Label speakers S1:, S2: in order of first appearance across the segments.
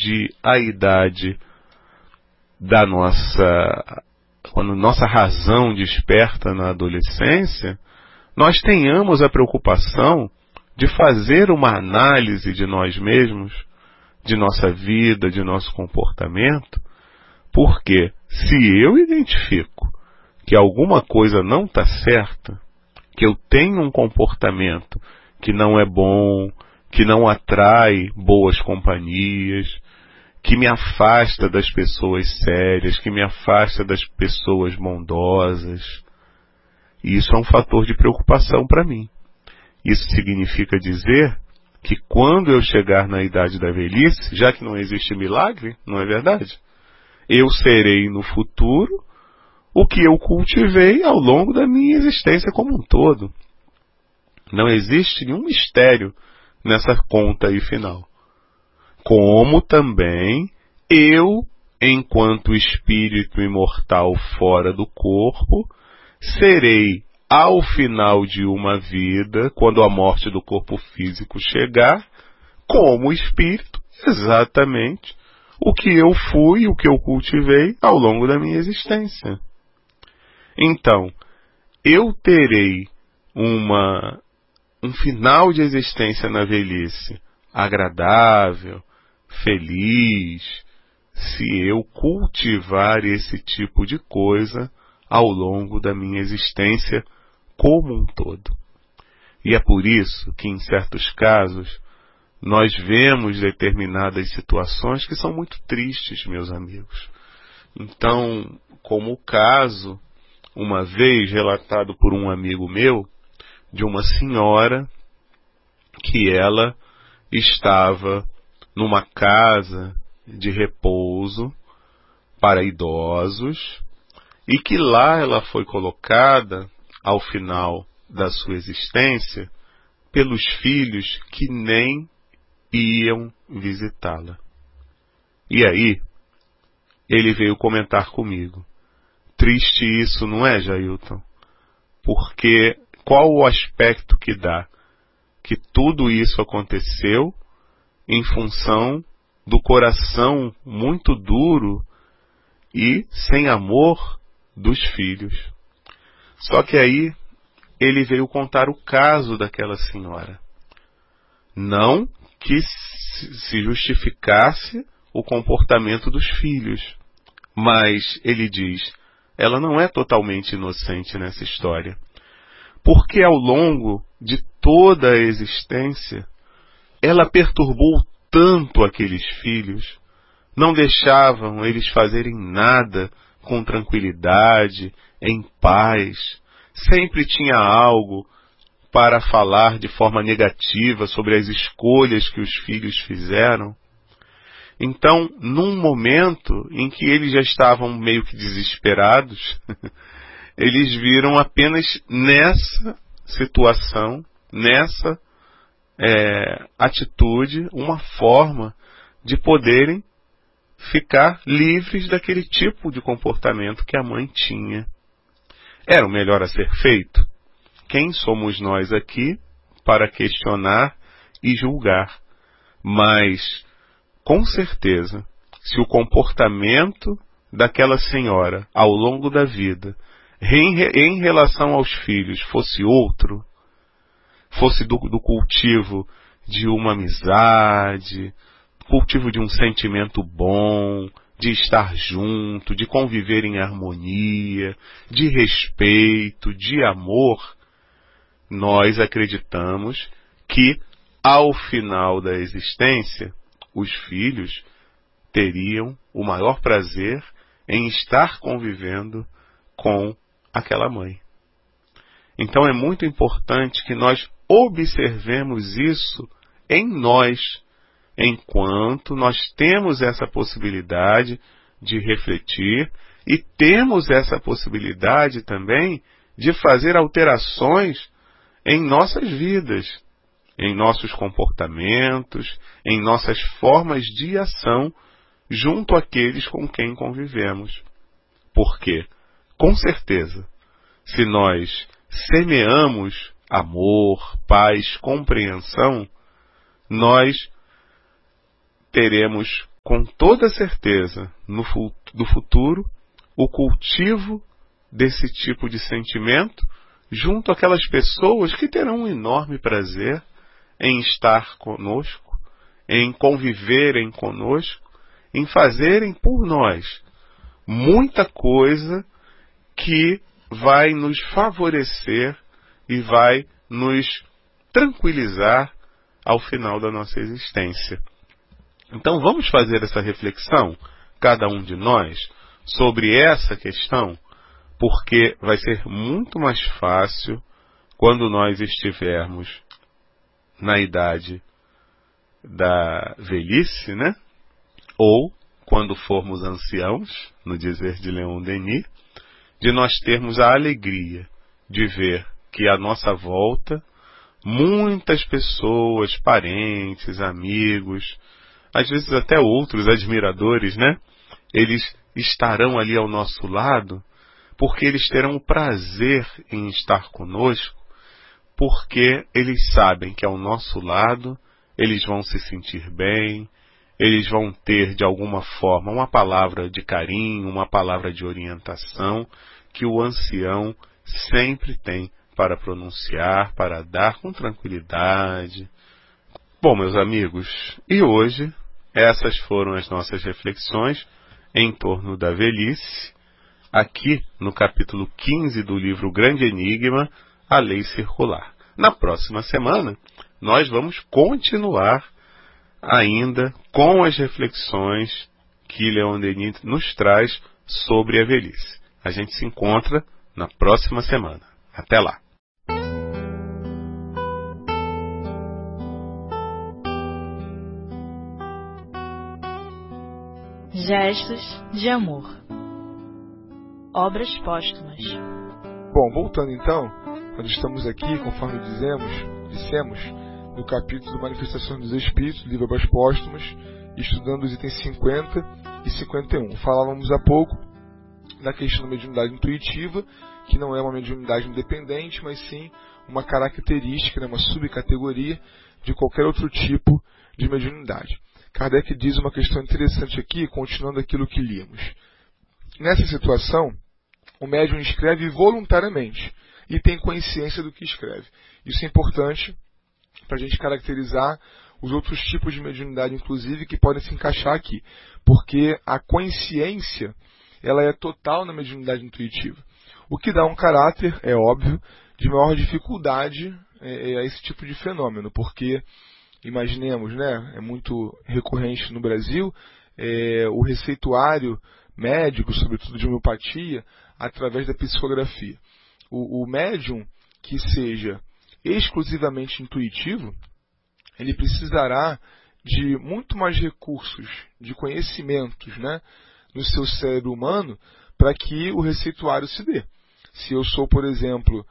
S1: desde a idade da quando nossa razão desperta na adolescência, nós tenhamos a preocupação de fazer uma análise de nós mesmos, de nossa vida, de nosso comportamento, porque se eu identifico que alguma coisa não está certa, que eu tenho um comportamento que não é bom, que não atrai boas companhias, que me afasta das pessoas sérias, que me afasta das pessoas bondosas, isso é um fator de preocupação para mim. Isso significa dizer que quando eu chegar na idade da velhice, já que não existe milagre, não é verdade? Eu serei no futuro o que eu cultivei ao longo da minha existência como um todo. Não existe nenhum mistério nessa conta aí final. Como também eu, enquanto espírito imortal fora do corpo, serei, ao final de uma vida, quando a morte do corpo físico chegar, como espírito, exatamente o que eu fui, o que eu cultivei ao longo da minha existência. Então, eu terei um final de existência na velhice agradável, feliz, se eu cultivar esse tipo de coisa ao longo da minha existência como um todo. E é por isso que, em certos casos, nós vemos determinadas situações que são muito tristes, meus amigos. Então, como o caso, uma vez relatado por um amigo meu, de uma senhora que ela estava numa casa de repouso para idosos e que lá ela foi colocada, ao final da sua existência, pelos filhos que nem iam visitá-la. E aí, ele veio comentar comigo. Triste isso, não é, Jailton? Porque qual o aspecto que dá? Que tudo isso aconteceu em função do coração muito duro e sem amor dos filhos. Só que aí ele veio contar o caso daquela senhora. Não que se justificasse o comportamento dos filhos, mas ele diz, ela não é totalmente inocente nessa história. Porque ao longo de toda a existência, ela perturbou tanto aqueles filhos, não deixavam eles fazerem nada com tranquilidade, em paz, sempre tinha algo para falar de forma negativa sobre as escolhas que os filhos fizeram. Então, num momento em que eles já estavam meio que desesperados, eles viram apenas nessa situação, nessa atitude, uma forma de poderem ficar livres daquele tipo de comportamento que a mãe tinha. Era o melhor a ser feito? Quem somos nós aqui para questionar e julgar? Mas, com certeza, se o comportamento daquela senhora ao longo da vida, em relação aos filhos, fosse outro, fosse do cultivo de uma amizade, cultivo de um sentimento bom, de estar junto, de conviver em harmonia, de respeito, de amor, nós acreditamos que, ao final da existência, os filhos teriam o maior prazer em estar convivendo com aquela mãe. Então é muito importante que nós observemos isso em nós, enquanto nós temos essa possibilidade de refletir e temos essa possibilidade também de fazer alterações em nossas vidas, em nossos comportamentos, em nossas formas de ação junto àqueles com quem convivemos. Porque, com certeza, se nós semeamos amor, paz, compreensão, nós teremos com toda certeza, do futuro, o cultivo desse tipo de sentimento junto àquelas pessoas que terão um enorme prazer em estar conosco, em conviverem conosco, em fazerem por nós muita coisa que vai nos favorecer e vai nos tranquilizar ao final da nossa existência. Então vamos fazer essa reflexão, cada um de nós, sobre essa questão, porque vai ser muito mais fácil quando nós estivermos na idade da velhice, né? Ou quando formos anciãos, no dizer de Leon Denis, de nós termos a alegria de ver que à nossa volta muitas pessoas, parentes, amigos, às vezes até outros admiradores, né? Eles estarão ali ao nosso lado porque eles terão o prazer em estar conosco, porque eles sabem que ao nosso lado eles vão se sentir bem, eles vão ter de alguma forma uma palavra de carinho, uma palavra de orientação que o ancião sempre tem para pronunciar, para dar com tranquilidade. Bom, meus amigos, e hoje essas foram as nossas reflexões em torno da velhice, aqui no capítulo 15 do livro Grande Enigma, A Lei Circular. Na próxima semana, nós vamos continuar ainda com as reflexões que Leon Denis nos traz sobre a velhice. A gente se encontra na próxima semana. Até lá!
S2: Gestos de amor. Obras póstumas.
S3: Bom, voltando então, nós estamos aqui, conforme dissemos, no capítulo Manifestações dos Espíritos, livro Obras Póstumas, estudando os itens 50 e 51. Falávamos há pouco da questão da mediunidade intuitiva, que não é uma mediunidade independente, mas sim uma característica, né, uma subcategoria de qualquer outro tipo de mediunidade. Kardec diz uma questão interessante aqui, continuando aquilo que líamos. Nessa situação, o médium escreve voluntariamente e tem consciência do que escreve. Isso é importante para a gente caracterizar os outros tipos de mediunidade, inclusive, que podem se encaixar aqui. Porque a consciência, ela é total na mediunidade intuitiva. O que dá um caráter, é óbvio, de maior dificuldade a esse tipo de fenômeno. Porque, imaginemos, né, é muito recorrente no Brasil, o receituário médico, sobretudo de homeopatia, através da psicografia. O médium que seja exclusivamente intuitivo, ele precisará de muito mais recursos, de conhecimentos, né, no seu cérebro humano, para que o receituário se dê. Se eu sou, por exemplo,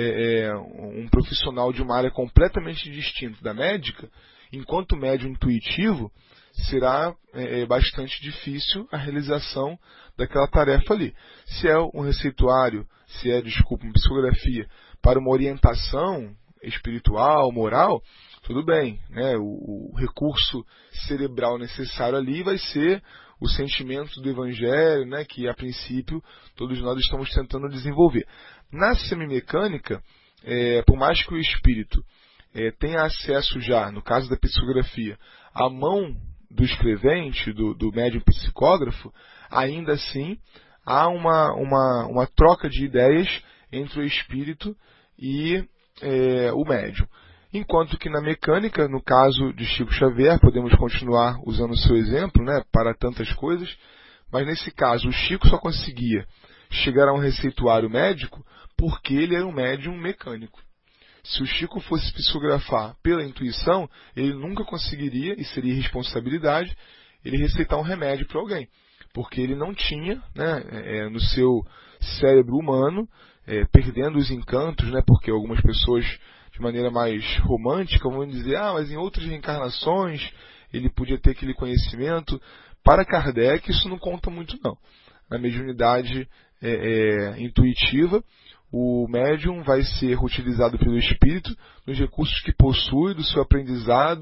S3: um profissional de uma área completamente distinta da médica, enquanto médium intuitivo, será bastante difícil a realização daquela tarefa ali. Se é um receituário, uma psicografia para uma orientação espiritual, moral, tudo bem, né? O recurso cerebral necessário ali vai ser o sentimento do Evangelho, né? Que a princípio todos nós estamos tentando desenvolver. Na semimecânica, por mais que o espírito tenha acesso já, no caso da psicografia, à mão do escrevente, do médium psicógrafo, ainda assim há uma troca de ideias entre o espírito e o médium. Enquanto que na mecânica, no caso de Chico Xavier, podemos continuar usando o seu exemplo, né, para tantas coisas, mas nesse caso o Chico só conseguia chegar a um receituário médico porque ele era um médium mecânico. Se o Chico fosse psicografar pela intuição, ele nunca conseguiria, e seria irresponsabilidade, ele receitar um remédio para alguém. Porque ele não tinha, né, no seu cérebro humano, perdendo os encantos, né, porque algumas pessoas, de maneira mais romântica, vão dizer, mas em outras reencarnações ele podia ter aquele conhecimento. Para Kardec, isso não conta muito, não. Na mediunidade intuitiva, o médium vai ser utilizado pelo espírito nos recursos que possui, do seu aprendizado,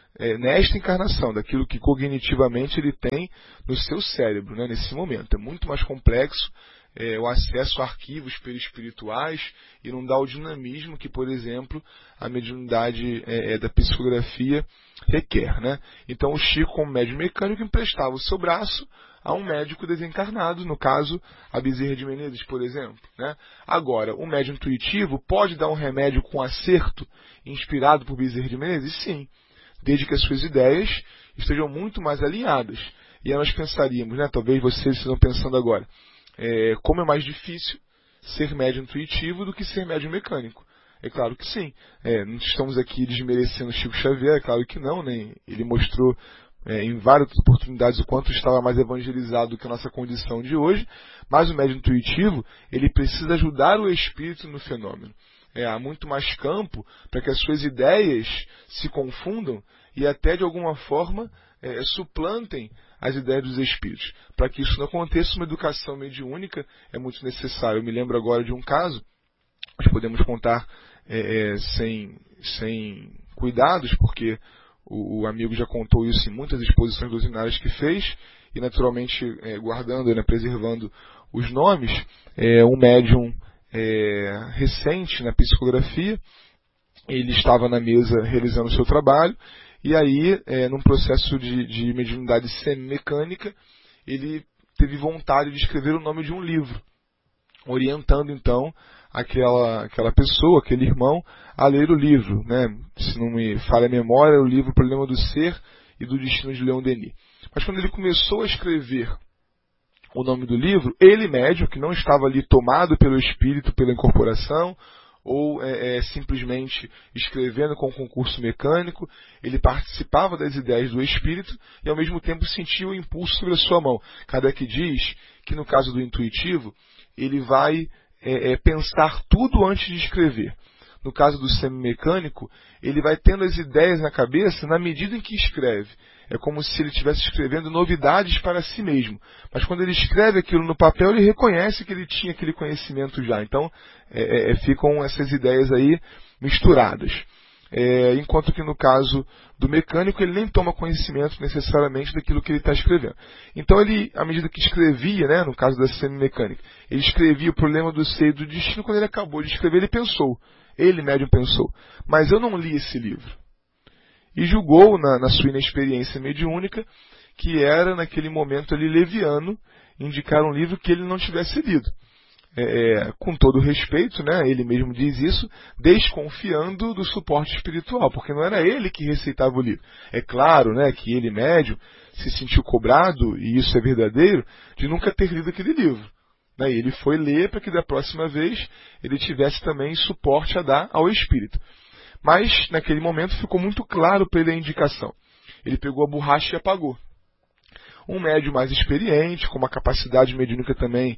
S3: nesta encarnação, daquilo que cognitivamente ele tem no seu cérebro, né, nesse momento. É muito mais complexo o acesso a arquivos perispirituais e não dá o dinamismo que, por exemplo, a mediunidade da psicografia requer, né? Então o Chico, como médium mecânico, emprestava o seu braço a um médico desencarnado, no caso, a Bezerra de Menezes, por exemplo, né? Agora, o médium intuitivo pode dar um remédio com acerto inspirado por Bezerra de Menezes? Sim, desde que as suas ideias estejam muito mais alinhadas. E aí nós pensaríamos, né? Talvez vocês estejam pensando agora, como é mais difícil ser médium intuitivo do que ser médium mecânico? É claro que sim. Não estamos aqui desmerecendo Chico Xavier, é claro que não, né? Ele mostrou em várias oportunidades o quanto estava mais evangelizado do que a nossa condição de hoje, mas o médium intuitivo, ele precisa ajudar o espírito no fenômeno. Há muito mais campo para que as suas ideias se confundam e até de alguma forma suplantem as ideias dos espíritos. Para que isso não aconteça, uma educação mediúnica é muito necessária. Eu me lembro agora de um caso, nós podemos contar sem cuidados, porque o amigo já contou isso em muitas exposições doutrinárias que fez, e naturalmente guardando, né, preservando os nomes, um médium recente na psicografia, ele estava na mesa realizando o seu trabalho, e aí, num processo de mediunidade semimecânica, ele teve vontade de escrever o nome de um livro, orientando então aquela pessoa, aquele irmão, a ler o livro, né? Se não me falha a memória, o livro Problema do Ser e do Destino de Leon Denis. Mas quando ele começou a escrever o nome do livro, ele, médium, que não estava ali tomado pelo espírito, pela incorporação, ou simplesmente escrevendo com concurso mecânico, ele participava das ideias do espírito e ao mesmo tempo sentia o impulso sobre a sua mão. Kardec diz que no caso do intuitivo, ele vai pensar tudo antes de escrever. No caso do semimecânico, ele vai tendo as ideias na cabeça na medida em que escreve. É como se ele estivesse escrevendo novidades para si mesmo. Mas quando ele escreve aquilo no papel, ele reconhece que ele tinha aquele conhecimento já. Então, ficam essas ideias aí misturadas. Enquanto que no caso do mecânico, ele nem toma conhecimento necessariamente daquilo que ele está escrevendo. Então, ele, à medida que escrevia, né, no caso da semimecânica, ele escrevia o problema do ser e do destino. Quando ele acabou de escrever, ele pensou. Ele, médium, pensou, mas eu não li esse livro. E julgou, na sua inexperiência mediúnica, que era, naquele momento ali, leviano, indicar um livro que ele não tivesse lido. Com todo o respeito, né, ele mesmo diz isso, desconfiando do suporte espiritual, porque não era ele que receitava o livro. É claro, né, que ele, médium, se sentiu cobrado, e isso é verdadeiro, de nunca ter lido aquele livro. E ele foi ler para que da próxima vez ele tivesse também suporte a dar ao espírito. Mas, naquele momento, ficou muito claro para ele a indicação. Ele pegou a borracha e apagou. Um médium mais experiente, com uma capacidade mediúnica também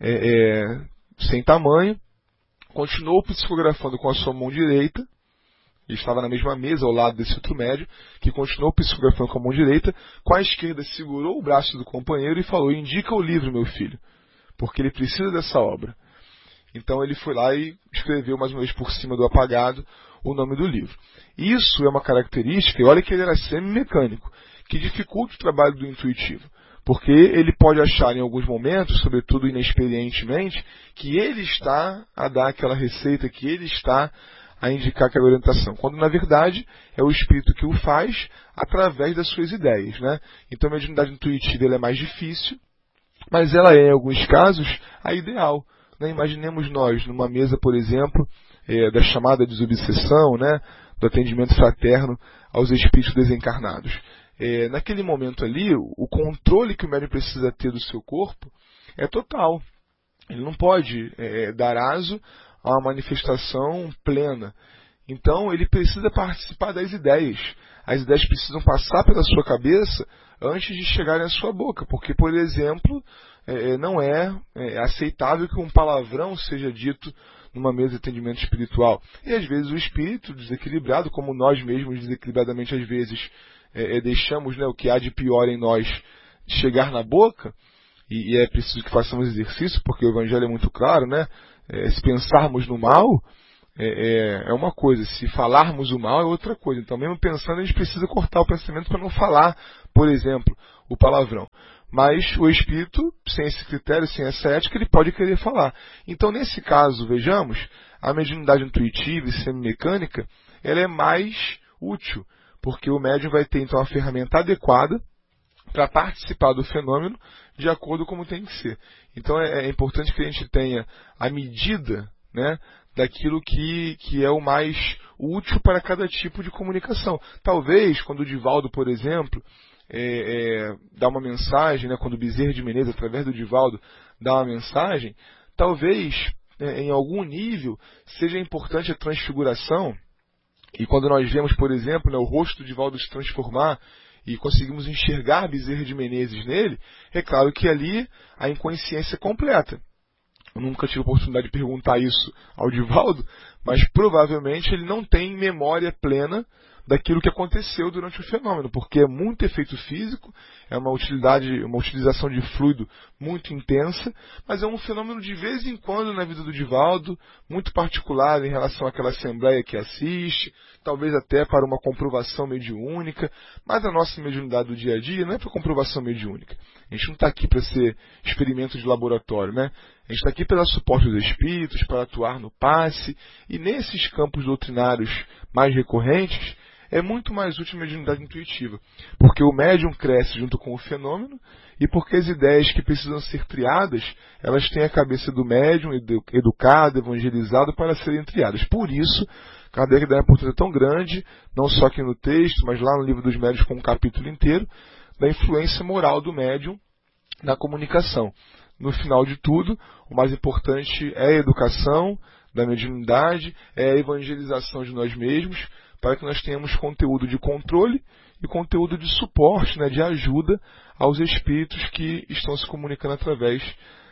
S3: sem tamanho, continuou psicografando com a sua mão direita. Ele estava na mesma mesa, ao lado desse outro médium, que continuou psicografando com a mão direita. Com a esquerda, segurou o braço do companheiro e falou, indica o livro, meu filho, porque ele precisa dessa obra. Então ele foi lá e escreveu mais uma vez por cima do apagado o nome do livro. Isso é uma característica, e olha que ele era semimecânico, que dificulta o trabalho do intuitivo. Porque ele pode achar em alguns momentos, sobretudo inexperientemente, que ele está a dar aquela receita, que ele está a indicar aquela orientação. Quando na verdade é o espírito que o faz através das suas ideias, né? Então a mediunidade intuitiva ela é mais difícil, mas ela é, em alguns casos, a ideal. Né? Imaginemos nós, numa mesa, por exemplo, da chamada desobsessão, né? Do atendimento fraterno aos espíritos desencarnados. Naquele momento ali, o controle que o médium precisa ter do seu corpo é total. Ele não pode dar aso a uma manifestação plena. Então, ele precisa participar das ideias. As ideias precisam passar pela sua cabeça antes de chegarem à sua boca. Porque, por exemplo, não é aceitável que um palavrão seja dito numa mesa de atendimento espiritual. E às vezes o espírito desequilibrado, como nós mesmos desequilibradamente às vezes deixamos, né, o que há de pior em nós chegar na boca, e é preciso que façamos exercício, porque o Evangelho é muito claro, né? Se pensarmos no mal, é uma coisa, se falarmos o mal é outra coisa. Então, mesmo pensando, a gente precisa cortar o pensamento para não falar, por exemplo, o palavrão. Mas o espírito, sem esse critério, sem essa ética, ele pode querer falar. Então, nesse caso, vejamos, a mediunidade intuitiva e semimecânica, ela é mais útil, porque o médium vai ter, então, a ferramenta adequada para participar do fenômeno de acordo como tem que ser. Então, é importante que a gente tenha a medida, né, daquilo que é o mais útil para cada tipo de comunicação. Talvez, quando o Divaldo, por exemplo, dá uma mensagem, né, quando o Bezerra de Menezes, através do Divaldo, dá uma mensagem, talvez, em algum nível, seja importante a transfiguração, e quando nós vemos, por exemplo, né, o rosto do Divaldo se transformar, e conseguimos enxergar Bezerra de Menezes nele, é claro que ali a inconsciência é completa. Eu nunca tive a oportunidade de perguntar isso ao Divaldo, mas provavelmente ele não tem memória plena daquilo que aconteceu durante o fenômeno, porque é muito efeito físico, é uma utilização de fluido muito intensa, mas é um fenômeno de vez em quando na vida do Divaldo, muito particular em relação àquela assembleia que assiste, talvez até para uma comprovação mediúnica, mas a nossa mediunidade do dia a dia não é para comprovação mediúnica. A gente não está aqui para ser experimento de laboratório, né? A gente está aqui para dar suporte aos espíritos, para atuar no passe, e nesses campos doutrinários mais recorrentes, é muito mais útil a mediunidade intuitiva, porque o médium cresce junto com o fenômeno e porque as ideias que precisam ser triadas, elas têm a cabeça do médium educado, evangelizado para serem triadas. Por isso, Kardec dá uma importância tão grande, não só aqui no texto, mas lá no Livro dos Médiuns com um capítulo inteiro, da influência moral do médium na comunicação. No final de tudo, o mais importante é a educação da mediunidade, é a evangelização de nós mesmos, para que nós tenhamos conteúdo de controle e conteúdo de suporte, né, de ajuda aos espíritos que estão se comunicando através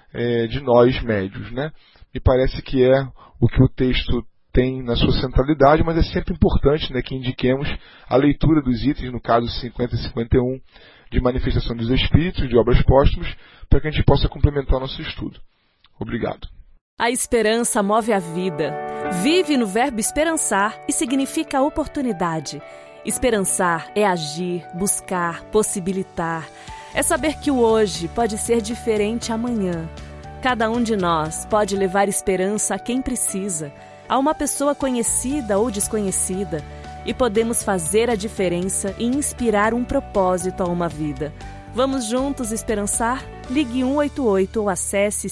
S3: de nós médios, né? Me parece que é o que o texto tem na sua centralidade, mas é sempre importante, né, que indiquemos a leitura dos itens, no caso 50 e 51, de Manifestação dos Espíritos, de Obras Póstumas, para que a gente possa complementar o nosso estudo. Obrigado.
S4: A esperança move a vida. Vive no verbo esperançar e significa oportunidade. Esperançar é agir, buscar, possibilitar. É saber que o hoje pode ser diferente amanhã. Cada um de nós pode levar esperança a quem precisa, a uma pessoa conhecida ou desconhecida, e podemos fazer a diferença e inspirar um propósito a uma vida. Vamos juntos esperançar? Ligue 188 ou acesse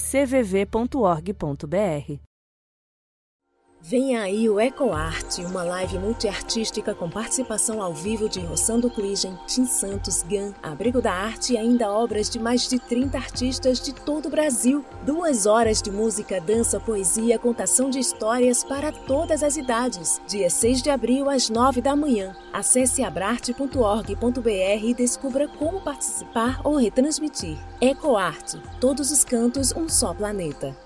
S4: cvv.org.br.
S5: Vem aí o EcoArte, uma live multiartística com participação ao vivo de Rossando Kligen, Tim Santos, GAN, Abrigo da Arte e ainda obras de mais de 30 artistas de todo o Brasil. 2 horas de música, dança, poesia, contação de histórias para todas as idades. Dia 6 de abril, às 9 da manhã. Acesse abrarte.org.br e descubra como participar ou retransmitir. EcoArte, todos os cantos, um só planeta.